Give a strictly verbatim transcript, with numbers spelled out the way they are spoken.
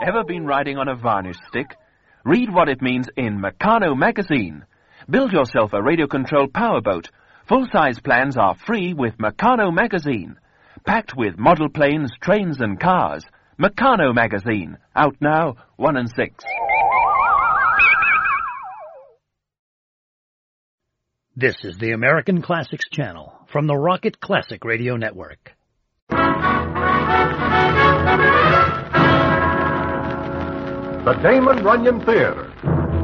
Ever been riding on a varnish stick? Read what it means in Meccano magazine. Build yourself a radio-controlled powerboat. Full-size plans are free with Meccano magazine. Packed with model planes, trains and cars. Meccano magazine. Out now, one and six. This is the American Classics Channel from the Rocket Classic Radio Network. The Damon Runyon Theater,